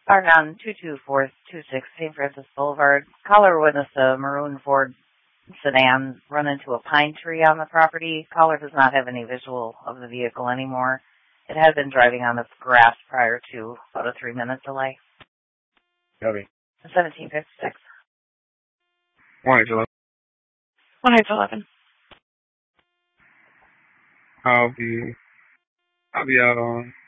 Argon 22426 St. Francis Boulevard. Caller witnessed a maroon Ford sedan run into a pine tree on the property. Caller does not have any visual of the vehicle anymore. It had been driving on the grass prior to about a 3-minute delay. Copy. 1756. 1-11. 1-11. I'll be out on